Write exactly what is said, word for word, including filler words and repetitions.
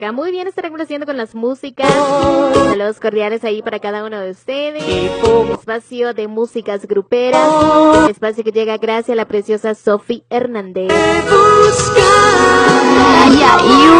acá. Muy bien, estaré complaciendo con las músicas. Saludos cordiales ahí para cada uno de ustedes. El espacio de músicas gruperas. El espacio que llega gracias a la preciosa Sofi Hernández. Ay, ay,